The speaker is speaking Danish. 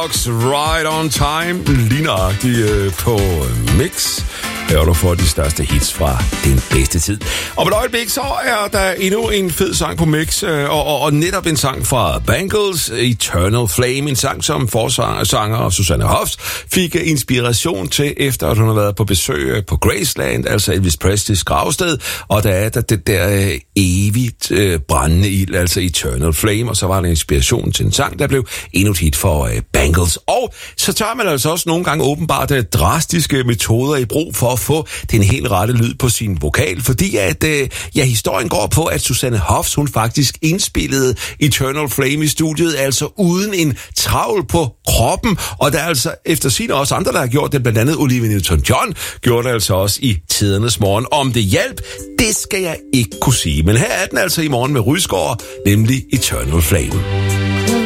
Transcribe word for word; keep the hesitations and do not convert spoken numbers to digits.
Box, Right on Time, lige nøjagtigt på Mix. Her du får de største hits fra den bedste tid. Og på et øjeblik, så er der endnu en fed sang på Mix, og, og, og netop en sang fra Bangles, Eternal Flame, en sang, som forsanger Susanne Hoffs fik inspiration til, efter at hun har været på besøg på Graceland, altså Elvis Presleys gravsted, og der er der det der øh, evigt øh, brændende ild, altså Eternal Flame, og så var der inspiration til en sang, der blev endnu et hit for øh, Bangles. Og så tager man altså også nogle gange åbenbart øh, drastiske metoder i brug for at få den helt rette lyd på sin vokal, fordi at, øh, ja, historien går på, at Susanne Hoffs, hun faktisk indspillede Eternal Flame i studiet, altså uden en travl på kroppen, og der er altså efter sine også andre, der har gjort det, blandt andet Olivia Newton-John, gjorde det altså også i tidernes morgen. Om det hjalp, det skal jeg ikke kunne sige, men her er den altså i morgen med Rysgaard, nemlig Eternal Flame.